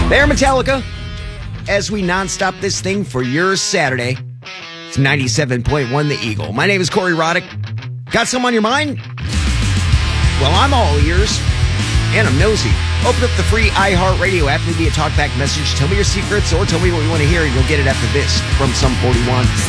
They're Metallica. As we nonstop this thing for your Saturday, it's 97.1 The Eagle. My name is Corey Roddick. Got some on your mind? Well, I'm all ears, and I'm nosy. Open up the free iHeartRadio app, leave me a talkback message, tell me your secrets, or tell me what you want to hear, and you'll get it after this from Sum 41.